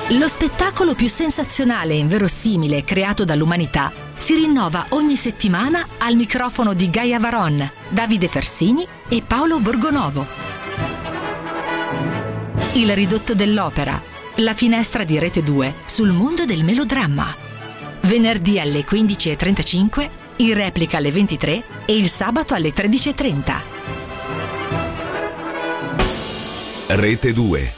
Lo spettacolo più sensazionale e inverosimile creato dall'umanità si rinnova ogni settimana al microfono di Gaia Varon, Davide Fersini e Paolo Borgonovo. Il ridotto dell'opera, la finestra di Rete 2 sul mondo del melodramma. Venerdì alle 15:35, in replica alle 23 e il sabato alle 13:30. Rete 2.